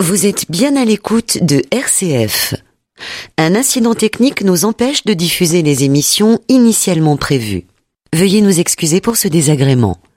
Vous êtes bien à l'écoute de RCF. Un incident technique nous empêche de diffuser les émissions initialement prévues. Veuillez nous excuser pour ce désagrément.